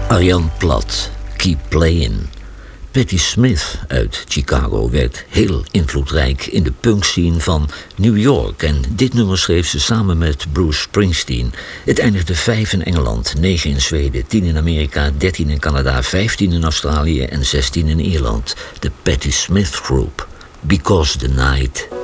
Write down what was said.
Arjan Plat, Keep Playing. Patti Smith uit Chicago werd heel invloedrijk in de punkscene van New York. En dit nummer schreef ze samen met Bruce Springsteen. Het eindigde 5 in Engeland, 9 in Zweden, 10 in Amerika, 13 in Canada, 15 in Australië en 16 in Ierland. De Patti Smith Group. Because the night